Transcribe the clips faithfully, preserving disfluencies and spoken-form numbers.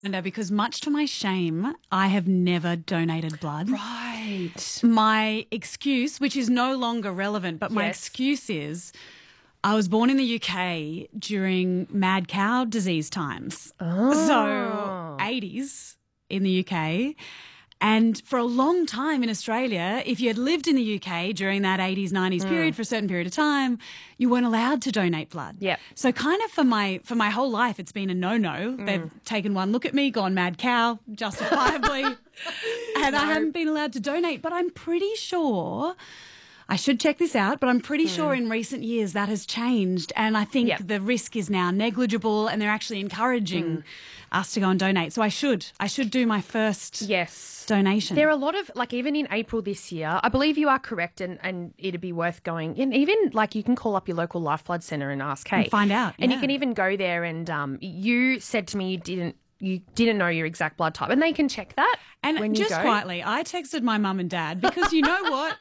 No, because much to my shame, I have never donated blood. Right. My excuse, which is no longer relevant, but my Yes. excuse is I was born in the U K during mad cow disease times. Oh. So eighties in the U K. And for a long time in Australia, if you had lived in the U K during that eighties, nineties period for a certain period of time, you weren't allowed to donate blood. Yep. So kind of for my for my whole life, it's been a no-no. They've taken one look at me, gone mad cow, justifiably, and I haven't been allowed to donate. But I'm pretty sure, I should check this out, but I'm pretty sure in recent years that has changed. And I think Yep. the risk is now negligible and they're actually encouraging us to go and donate. So I should. I should do my first Yes. donation. There are a lot of, like, even in April this year, I believe you are correct, and, and it'd be worth going. And even, like, you can call up your local Life Blood Centre and ask, hey. And find out, And you yeah. can even go there and um, you said to me you didn't you didn't know your exact blood type, and they can check that. And when you just go. quietly, I texted my mum and dad because you know what?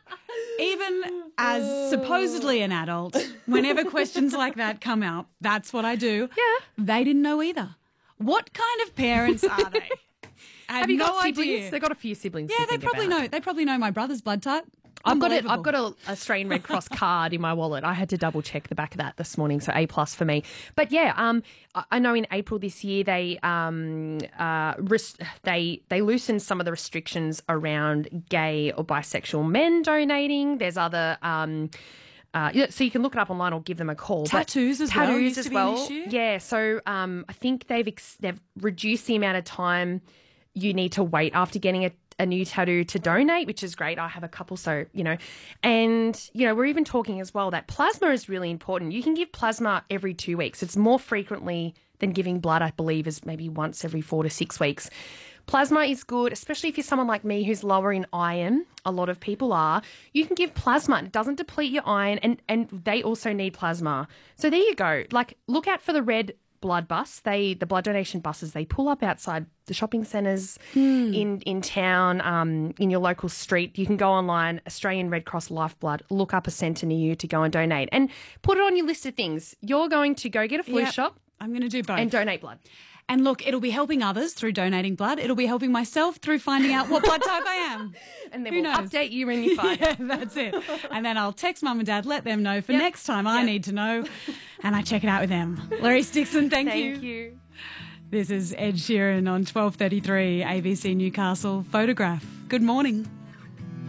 Even as supposedly an adult, whenever questions like that come up, that's what I do. Yeah. They didn't know either. What kind of parents are they? I had Have you no got siblings? idea. They've got a few siblings. Yeah, to they think probably about. know. They probably know my brother's blood type. I've got a, I've Unbelievable. got a Australian Red Cross card in my wallet. I had to double check the back of that this morning, so A plus for me. But yeah, um, I I know in April this year they um uh res- they they loosened some of the restrictions around gay or bisexual men donating. There's other um. Uh, yeah, so you can look it up online or give them a call. But Tattoos as well tattoos used as to be an well. issue. Yeah, so um, I think they've ex- they've reduced the amount of time you need to wait after getting a, a new tattoo to donate, which is great. I have a couple, so, you know. And, you know, we're even talking as well that plasma is really important. You can give plasma every two weeks. It's more frequently than giving blood, I believe, is maybe once every four to six weeks. Plasma is good, especially if you're someone like me who's lower in iron. A lot of people are. You can give plasma. It doesn't deplete your iron, and, and they also need plasma. So there you go. Like, look out for the red blood bus. They the blood donation buses, they pull up outside the shopping centres in, in town, um, in your local street. You can go online, Australian Red Cross Lifeblood, look up a centre near you to go and donate. And put it on your list of things. You're going to go get a flu Yep. shot I'm going to do both. and donate blood. And look, it'll be helping others through donating blood. It'll be helping myself through finding out what blood type I am. And then Who we'll knows? update you when you find Yeah, that's it. And then I'll text mum and dad, let them know for Yep. next time I Yep. need to know, and I check it out with them. Larry Dixon, thank, Thank you. This is Ed Sheeran on twelve thirty-three A B C Newcastle Photograph. Good morning.